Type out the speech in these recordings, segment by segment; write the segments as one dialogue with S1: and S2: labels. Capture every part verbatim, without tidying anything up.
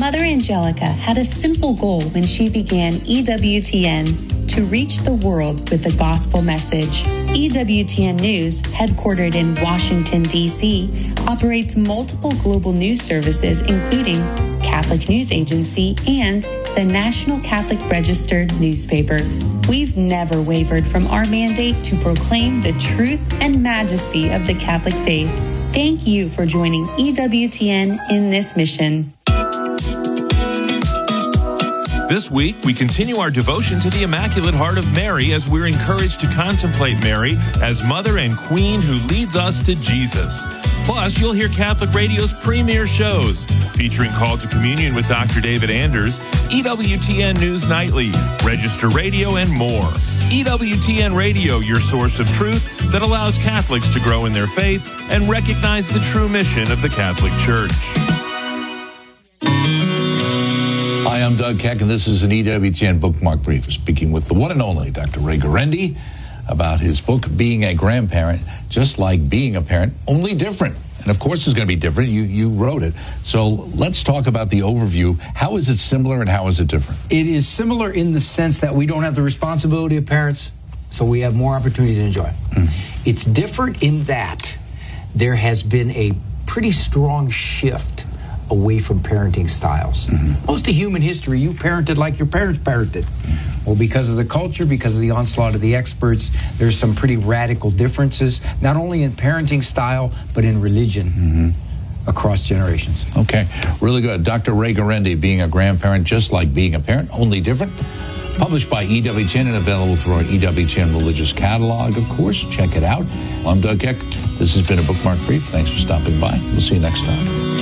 S1: Mother Angelica had a simple goal when she began E W T N: to reach the world with the gospel message. E W T N News, headquartered in Washington, D C, operates multiple global news services, including Catholic News Agency and the National Catholic Register newspaper. We've never wavered from our mandate to proclaim the truth and majesty of the Catholic faith. Thank you for joining E W T N in this mission.
S2: This week, we continue our devotion to the Immaculate Heart of Mary as we're encouraged to contemplate Mary as Mother and Queen who leads us to Jesus. Plus, you'll hear Catholic Radio's premier shows featuring Call to Communion with Doctor David Anders, E W T N News Nightly, Register Radio, and more. E W T N Radio, your source of truth that allows Catholics to grow in their faith and recognize the true mission of the Catholic Church.
S3: Hi, I'm Doug Keck, and this is an E W T N Bookmark Brief, speaking with the one and only Doctor Ray Guarendi about his book, Being a Grandparent, Just Like Being a Parent, Only Different. And of course it's going to be different. You you wrote it. So let's talk about the overview. How is it similar and how is it different?
S4: It is similar in the sense that we don't have the responsibility of parents, so we have more opportunities to enjoy. Mm. It's different in that there has been a pretty strong shift away from parenting styles. Mm-hmm. Most of human history, you parented like your parents parented. Mm-hmm. Well, because of the culture, because of the onslaught of the experts, there's some pretty radical differences, not only in parenting style, but in religion mm-hmm. across generations.
S3: Okay, really good. Doctor Ray Guarendi, Being a Grandparent, Just Like Being a Parent, Only Different. Published by E W T N and available through our E W T N Religious Catalog, of course. Check it out. I'm Doug Keck. This has been a Bookmark Brief. Thanks for stopping by. We'll see you next time.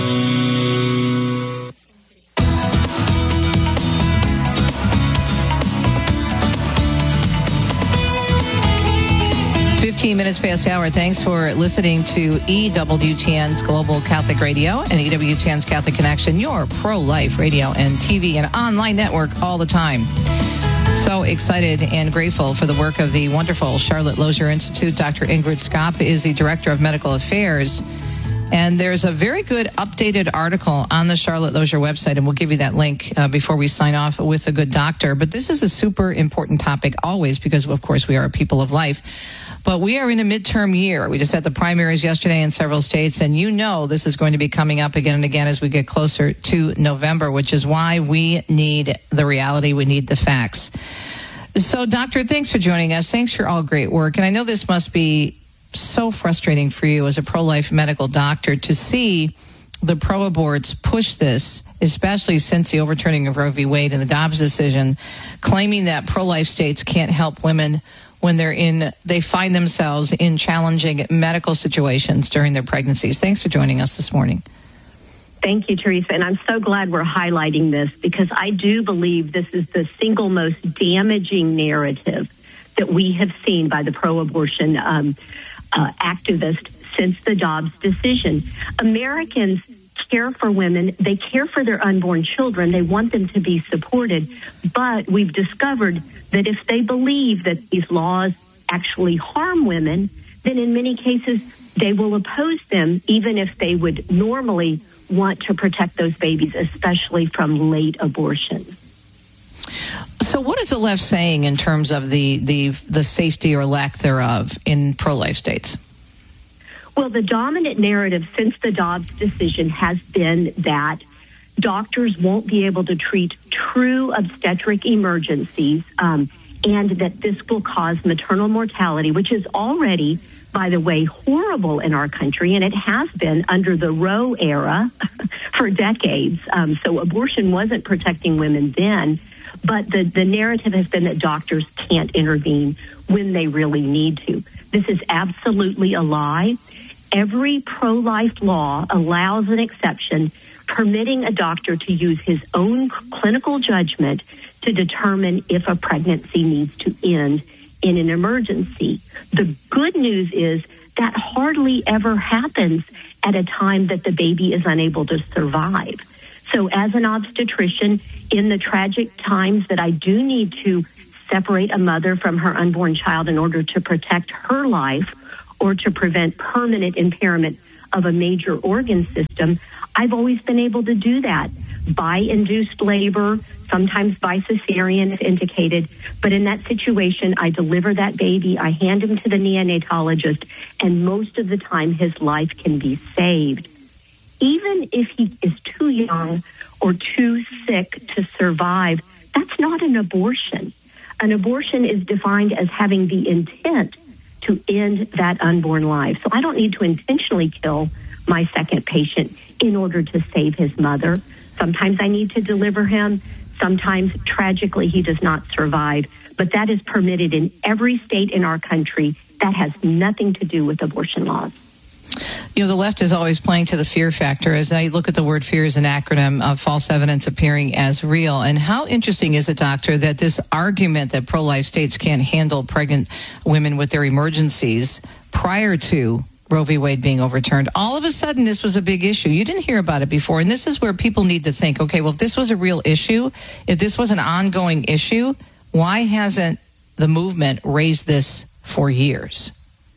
S5: fifteen minutes past the hour. Thanks for listening to E W T N's Global Catholic Radio and E W T N's Catholic Connection, your pro-life radio and T V and online network all the time. So excited and grateful for the work of the wonderful Charlotte Lozier Institute. Doctor Ingrid Skopp is the Director of Medical Affairs. And there's a very good updated article on the Charlotte Lozier website, and we'll give you that link uh, before we sign off with a good doctor. But this is a super important topic always because, of course, we are a people of life. But we are in a midterm year. We just had the primaries yesterday in several states, and you know this is going to be coming up again and again as we get closer to November, which is why we need the reality. We need the facts. So, Doctor, thanks for joining us. Thanks for all great work. And I know this must be so frustrating for you as a pro-life medical doctor to see the pro-aborts push this, especially since the overturning of Roe v. Wade and the Dobbs decision, claiming that pro-life states can't help women when they're in, they find themselves in challenging medical situations during their pregnancies. Thanks for joining us this morning.
S6: Thank you, Teresa, and I'm so glad we're highlighting this because I do believe this is the single most damaging narrative that we have seen by the pro-abortion um, uh, activists since the Dobbs decision. Americans care for women. They care for their unborn children. They want them to be supported. But we've discovered that if they believe that these laws actually harm women, then in many cases they will oppose them, even if they would normally want to protect those babies, especially from late abortions.
S5: So what is the left saying in terms of the, the, the safety or lack thereof in pro-life states?
S6: Well, the dominant narrative since the Dobbs decision has been that doctors won't be able to treat true obstetric emergencies um, and that this will cause maternal mortality, which is already, by the way, horrible in our country, and it has been under the Roe era for decades. Um, so abortion wasn't protecting women then, but the, the narrative has been that doctors can't intervene when they really need to. This is absolutely a lie. Every pro-life law allows an exception permitting a doctor to use his own clinical judgment to determine if a pregnancy needs to end in an emergency. The good news is that hardly ever happens at a time that the baby is unable to survive. So as an obstetrician, in the tragic times that I do need to separate a mother from her unborn child in order to protect her life or to prevent permanent impairment of a major organ system, I've always been able to do that. by induced labor, sometimes by cesarean if indicated. But in that situation, I deliver that baby, I hand him to the neonatologist, and most of the time his life can be saved. Even if he is too young or too sick to survive, that's not an abortion. An abortion is defined as having the intent to end that unborn life. So I don't need to intentionally kill my second patient in order to save his mother. Sometimes I need to deliver him. Sometimes, tragically, he does not survive. But that is permitted in every state in our country. That has nothing to do with abortion laws.
S5: You know, the left is always playing to the fear factor. As I look at the word fear as an acronym of false evidence appearing as real. And how interesting is it, doctor, that this argument that pro-life states can't handle pregnant women with their emergencies prior to Roe v. Wade being overturned, all of a sudden this was a big issue. You didn't hear about it before. And this is where people need to think, okay, well, if this was a real issue, if this was an ongoing issue, why hasn't the movement raised this for years?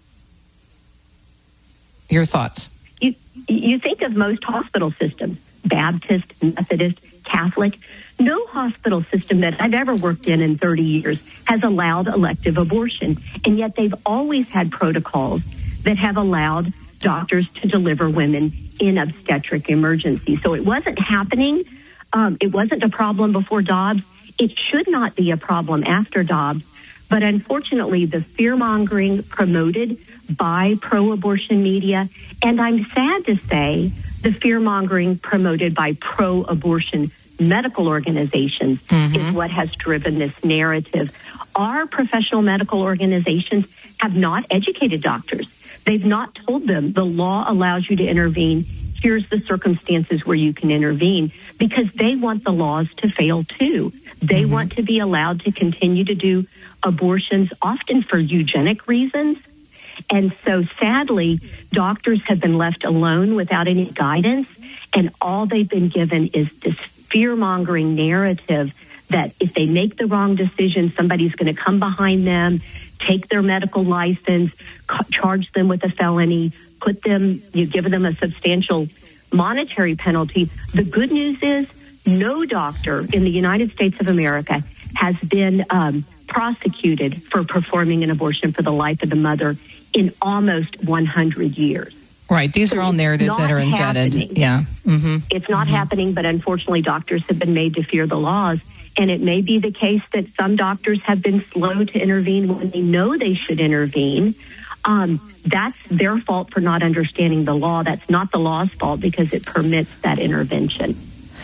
S5: Your thoughts?
S6: You, you think of most hospital systems, Baptist, Methodist, Catholic. No hospital system that I've ever worked in in thirty years has allowed elective abortion. And yet they've always had protocols that have allowed doctors to deliver women in obstetric emergency. So it wasn't happening. Um, it wasn't a problem before Dobbs. It should not be a problem after Dobbs. But unfortunately, the fear-mongering promoted by pro-abortion media, and I'm sad to say the fear-mongering promoted by pro-abortion medical organizations mm-hmm. is what has driven this narrative. Our professional medical organizations have not educated doctors. They've not told them the law allows you to intervene. Here's the circumstances where you can intervene, because they want the laws to fail too. They mm-hmm. want to be allowed to continue to do abortions, often for eugenic reasons. And so sadly, doctors have been left alone without any guidance, and all they've been given is this fear-mongering narrative that if they make the wrong decision, somebody's going to come behind them, take their medical license, ca- charge them with a felony, put them, you give them a substantial monetary penalty. The good news is no doctor in the United States of America has been um, prosecuted for performing an abortion for the life of the mother in almost one hundred years.
S5: Right. These so are all narratives that are invented.
S6: Happening.
S5: Yeah. Mm-hmm.
S6: It's not
S5: mm-hmm.
S6: happening, but unfortunately doctors have been made to fear the laws. And it may be the case that some doctors have been slow to intervene when they know they should intervene. Um, that's their fault for not understanding the law. That's not the law's fault because it permits that intervention.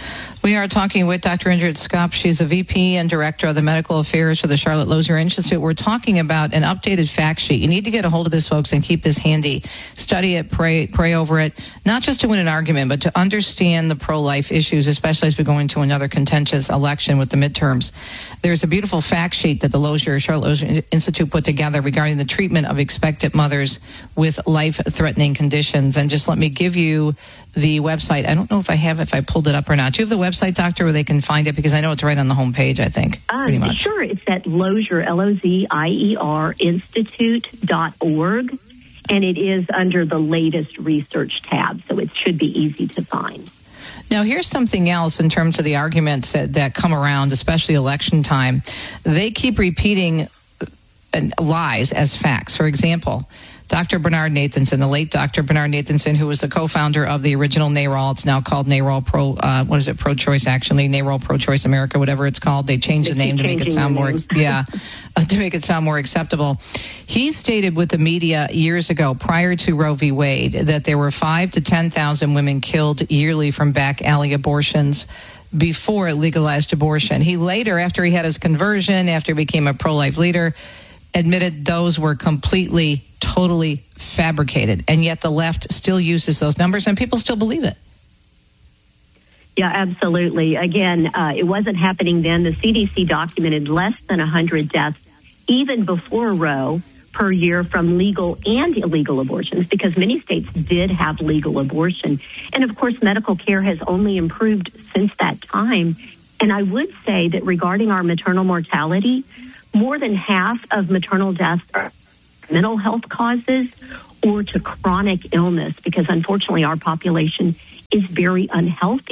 S5: We are talking with Doctor Indrid Skop. She's a V P and Director of the Medical Affairs for the Charlotte Lozier Institute. We're talking about an updated fact sheet. You need to get a hold of this, folks, and keep this handy. Study it, pray, pray over it, not just to win an argument, but to understand the pro-life issues, especially as we go into another contentious election with the midterms. There's a beautiful fact sheet that the Lozier, Charlotte Lozier Institute put together regarding the treatment of expectant mothers with life-threatening conditions. And just let me give you the website. I don't know if I have, if I pulled it up or not. Do you have the website, Doctor, where they can find it? Because I know it's right on the homepage, I think, um, pretty much.
S6: Sure. It's at Lozier, L O Z I E R, institute dot org. And it is under the latest research tab, so it should be easy to find.
S5: Now, here's something else in terms of the arguments that, that come around, especially election time. They keep repeating lies as facts. For example, Doctor Bernard Nathanson, the late Doctor Bernard Nathanson, who was the co-founder of the original NARAL. It's now called NARAL Pro, uh, what is it, Pro-Choice, actually, NARAL Pro-Choice America, whatever it's called. They changed they the name to make it sound more, yeah, uh, to make it sound more acceptable. He stated with the media years ago, prior to Roe v. Wade, that there were five to ten thousand women killed yearly from back alley abortions before legalized abortion. He later, after he had his conversion, after he became a pro-life leader, admitted those were completely, totally fabricated. And yet the left still uses those numbers and people still believe it.
S6: Yeah, absolutely. Again, uh, it wasn't happening then. The C D C documented less than one hundred deaths even before Roe per year from legal and illegal abortions, because many states did have legal abortion. And of course, medical care has only improved since that time. And I would say that regarding our maternal mortality, more than half of maternal deaths are mental health causes or to chronic illness, because unfortunately our population is very unhealthy.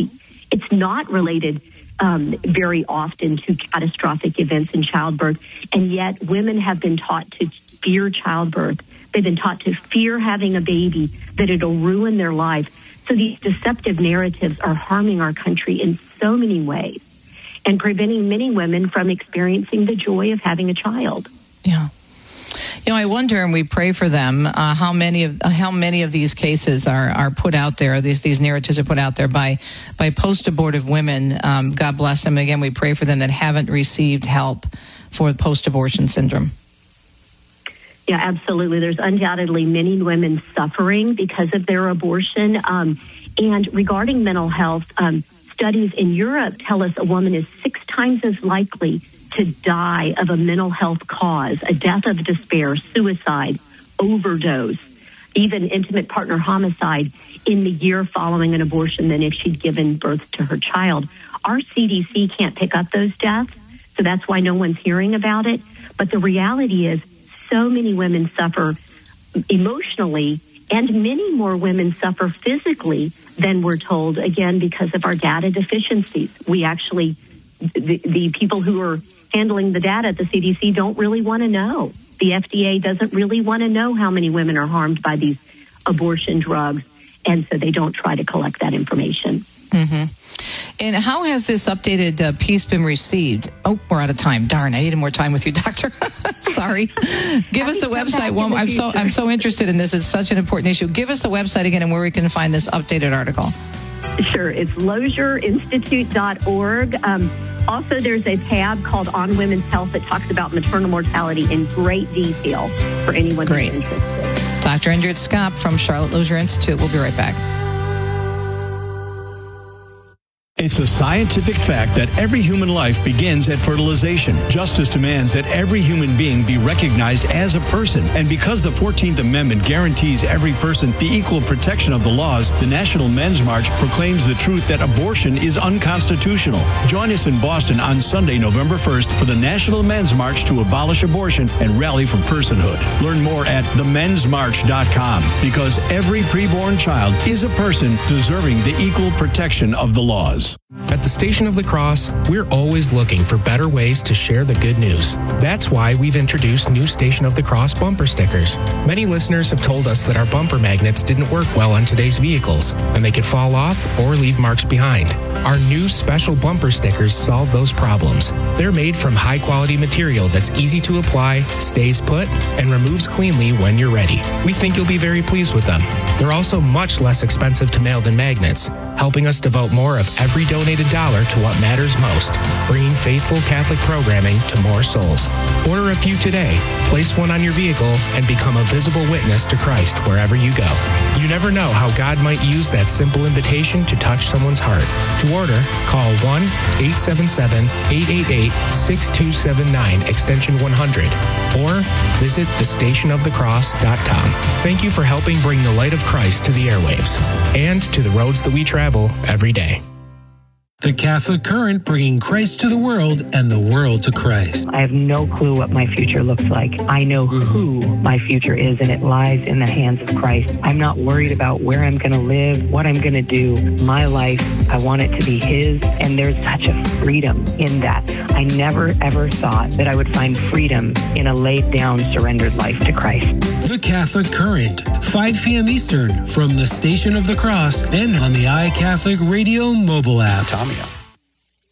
S6: It's not related um, very often to catastrophic events in childbirth, and yet women have been taught to fear childbirth. They've been taught to fear having a baby, that it'll ruin their life. So these deceptive narratives are harming our country in so many ways and preventing many women from experiencing the joy of having a child.
S5: Yeah. You know, I wonder, and we pray for them, uh, how many of how many of these cases are, are put out there, these these narratives are put out there by by post-abortive women. Um, God bless them. Again, we pray for them that haven't received help for post-abortion syndrome.
S6: Yeah, absolutely. There's undoubtedly many women suffering because of their abortion. Um, and regarding mental health, um, studies in Europe tell us a woman is six times as likely to die of a mental health cause, a death of despair, suicide, overdose, even intimate partner homicide in the year following an abortion than if she'd given birth to her child. Our C D C can't pick up those deaths, so that's why no one's hearing about it. But the reality is so many women suffer emotionally, and many more women suffer physically than we're told, again, because of our data deficiencies. We actually, the, the people who are handling the data at the C D C don't really want to know. The F D A doesn't really want to know how many women are harmed by these abortion drugs, and so they don't try to collect that information.
S5: Mm-hmm. And how has this updated uh, piece been received? Oh, we're out of time. Darn, I needed more time with you, Doctor. Sorry. Give us the website. Well, I'm so I'm so interested in this. It's such an important issue. Give us the website again and where we can find this updated article.
S6: Sure. It's Lozier Institute dot org. Um, also, there's a tab called On Women's Health that talks about maternal mortality in great detail for anyone
S5: Great.
S6: who's interested.
S5: Doctor Indrid Skop from Charlotte Lozier Institute. We'll be right back.
S7: It's a scientific fact that every human life begins at fertilization. Justice demands that every human being be recognized as a person. And because the fourteenth Amendment guarantees every person the equal protection of the laws, the National Men's March proclaims the truth that abortion is unconstitutional. Join us in Boston on Sunday, November first for the National Men's March to abolish abortion and rally for personhood. Learn more at the men's march dot com, because every preborn child is a person deserving the equal protection of the laws.
S8: At the Station of the Cross, we're always looking for better ways to share the good news. That's why we've introduced new Station of the Cross bumper stickers. Many listeners have told us that our bumper magnets didn't work well on today's vehicles, and they could fall off or leave marks behind. Our new special bumper stickers solve those problems. They're made from high-quality material that's easy to apply, stays put, and removes cleanly when you're ready. We think you'll be very pleased with them. They're also much less expensive to mail than magnets, helping us devote more of every donated dollar to what matters most, bringing faithful Catholic programming to more souls. Order a few today, place one on your vehicle, and become a visible witness to Christ wherever you go. You never know how God might use that simple invitation to touch someone's heart. To order, call one eight seven seven, eight eight eight, six two seven nine, extension one hundred, or visit the station of the cross dot com. Thank you for helping bring the light of Christ to the airwaves and to the roads that we travel every day.
S9: The Catholic Current, bringing Christ to the world and the world to Christ.
S10: I have no clue what my future looks like. I know who my future is, and it lies in the hands of Christ. I'm not worried about where I'm going to live, what I'm going to do. My life, I want it to be His, and there's such a freedom in that. I never, ever thought that I would find freedom in a laid-down, surrendered life to Christ.
S9: The Catholic Current, five p.m. Eastern, from the Station of the Cross and on the iCatholic Radio mobile app.
S11: Tommy.